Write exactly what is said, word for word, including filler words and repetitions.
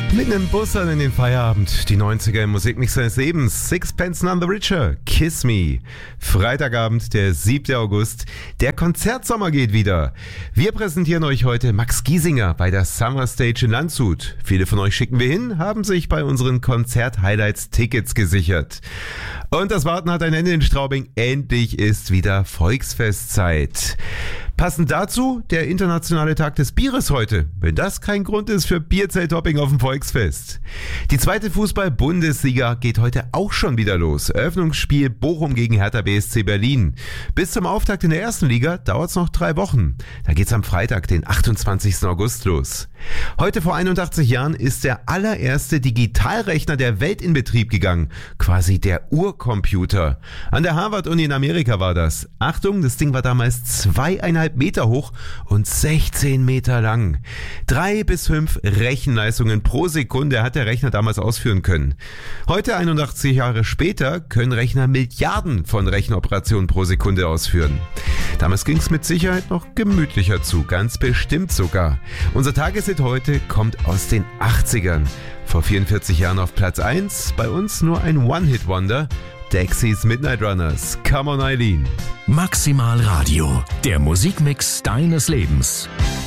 Mitten im Bus an in den Feierabend, die neunziger im Musikmix seines Lebens, Sixpence None the Richer, Kiss Me. Freitagabend, der siebter August, der Konzertsommer geht wieder. Wir präsentieren euch heute Max Giesinger bei der Summer Stage in Landshut. Viele von euch schicken wir hin, haben sich bei unseren Konzert-Highlights Tickets gesichert. Und das Warten hat ein Ende in Straubing, endlich ist wieder Volksfestzeit. Passend dazu der internationale Tag des Bieres heute, wenn das kein Grund ist für Bierzelthopping auf dem Volksfest. Die zweite Fußball-Bundesliga geht heute auch schon wieder los. Eröffnungsspiel Bochum gegen Hertha B S C Berlin. Bis zum Auftakt in der ersten Liga dauert es noch drei Wochen. Da geht's am Freitag, den achtundzwanzigsten August los. Heute vor einundachtzig Jahren ist der allererste Digitalrechner der Welt in Betrieb gegangen. Quasi der Urcomputer. An der Harvard-Uni in Amerika war das. Achtung, das Ding war damals zweieinhalb Meter hoch und sechzehn Meter lang. Drei bis fünf Rechenleistungen pro Sekunde hat der Rechner damals ausführen können. Heute, einundachtzig Jahre später, können Rechner Milliarden von Rechenoperationen pro Sekunde ausführen. Damals ging es mit Sicherheit noch gemütlicher zu, ganz bestimmt sogar. Unser Tageshit heute kommt aus den achtzigern. Vor vierundvierzig Jahren auf Platz eins, bei uns nur ein One-Hit-Wonder. Dexys Midnight Runners, Come on Eileen. Maximal Radio, der Musikmix deines Lebens.